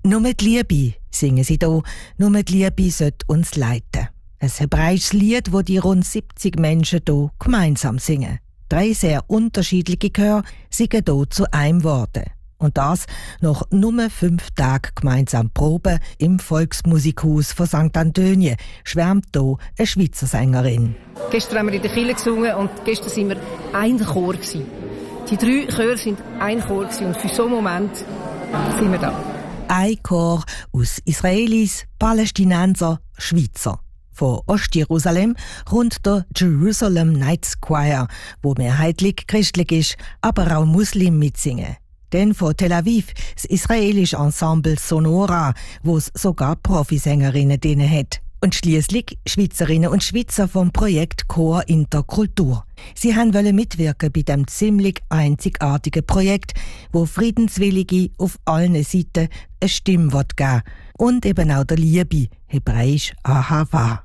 «Nur die Liebe», singen sie hier, «nur die Liebe sollte uns leiten». Ein hebräisches Lied, das die rund 70 Menschen hier gemeinsam singen. 3 sehr unterschiedliche Chöre singen hier zu einem geworden. Und das nach nur 5 Tagen gemeinsam Proben im Volksmusikhaus von St. Antonien, schwärmt hier eine Schweizer Sängerin. Gestern haben wir in der Kirche gesungen und gestern waren wir ein Chor. Die 3 Chöre waren ein Chor und für so einen Moment sind wir da. Ein Chor aus Israelis, Palästinenser, Schweizer. Von Ostjerusalem rund der Jerusalem Night Choir, wo mehrheitlich christlich ist, aber auch Muslim mitsingen. Dann von Tel Aviv das israelische Ensemble Sonora, wo es sogar Profisängerinnen drin hat. Und schliesslich Schweizerinnen und Schweizer vom Projekt Chor Interkultur. Sie wollten mitwirken bei dem ziemlich einzigartigen Projekt, wo Friedenswillige auf allen Seiten eine Stimme geben will. Und eben auch der Liebe, hebräisch Ahava.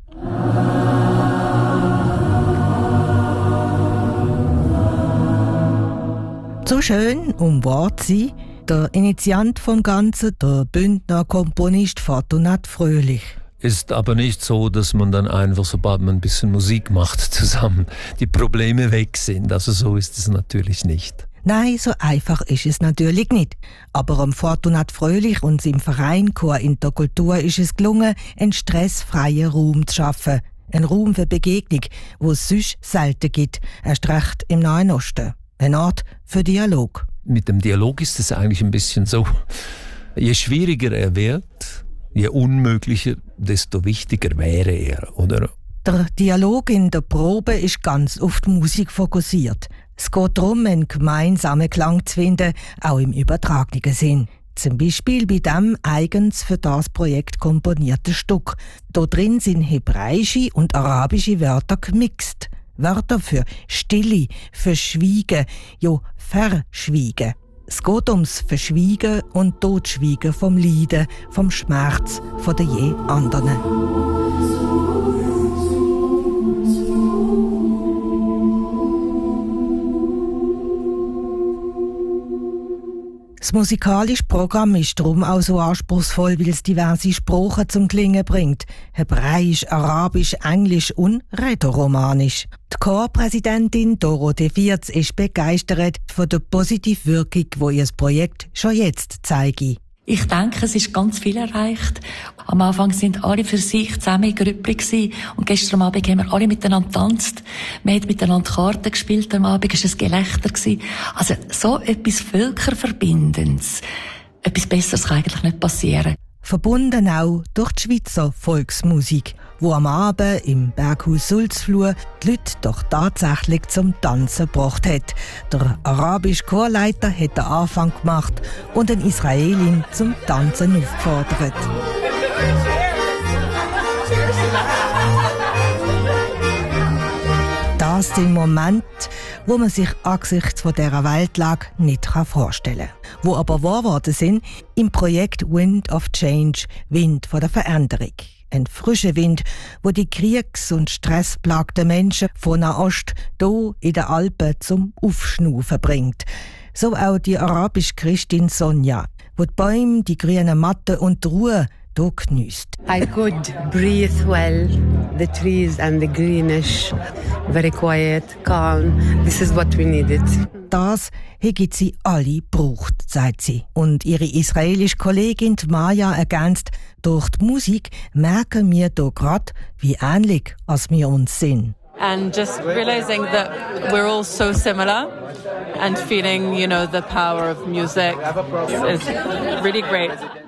So schön wahr zu sein, der Initiant vom Ganzen, der Bündner Komponist Fortunat Fröhlich. Ist aber nicht so, dass man dann einfach, sobald man ein bisschen Musik macht zusammen, die Probleme weg sind. Also so ist es natürlich nicht. Nein, so einfach ist es natürlich nicht. Aber am Fortunat Fröhlich und seinem Verein Chor Interkultur ist es gelungen, einen stressfreien Raum zu schaffen. Ein Raum für Begegnung, wo es sonst selten gibt, erst recht im Nahen Osten. Ein Ort für Dialog. Mit dem Dialog ist es eigentlich ein bisschen so, je schwieriger er wird, je unmöglicher, desto wichtiger wäre er, oder? Der Dialog in der Probe ist ganz auf die Musik fokussiert. Es geht darum, einen gemeinsamen Klang zu finden, auch im übertragenen Sinn. Zum Beispiel bei dem eigens für das Projekt komponierten Stück. Da drin sind hebräische und arabische Wörter gemixt. Wörter für Stille, für Schweigen, ja, Verschwiegen. Es geht ums Verschwiegen und Totschweigen vom Leiden, vom Schmerz, von den je anderen. Das musikalische Programm ist darum auch so anspruchsvoll, weil es diverse Sprachen zum Klingen bringt. Hebräisch, Arabisch, Englisch und Rätoromanisch. Die Chorpräsidentin Dorothee Vierz ist begeistert von der positiven Wirkung, die ihr Projekt schon jetzt zeige. Ich denke, es ist ganz viel erreicht. Am Anfang sind alle für sich zusammen in Grüppli gsi und gestern Abend haben wir alle miteinander getanzt. Wir haben miteinander Karten gespielt am Abend, es war ein Gelächter gsi. Also so etwas Völkerverbindendes. Etwas Besseres kann eigentlich nicht passieren. Verbunden auch durch die Schweizer Volksmusik, wo am Abend im Berghaus Sulzfluh die Leute doch tatsächlich zum Tanzen gebracht hat. Der arabische Chorleiter hat den Anfang gemacht und eine Israelin zum Tanzen aufgefordert. Das sind Momente, wo man sich angesichts von dieser Weltlage nicht vorstellen kann. Wo aber wahr geworden sind im Projekt Wind of Change, Wind von der Veränderung. Ein frischer Wind, wo die kriegs- und stressplagten Menschen von Nahost hier in den Alpen zum Aufschnaufen bringt. So auch die arabische Christin Sonja, wo die Bäume, die grünen Matten und die Ruhe hier geniesst. I could breathe well, the trees and the greenish, very quiet, calm. This is what we needed. Das hätten sie alle gebraucht, sagt sie. Und ihre israelische Kollegin Maja ergänzt, durch die Musik merken wir hier gerade, wie ähnlich als wir uns sind. And just realizing that we're all so similar and feeling, the power of music is really great.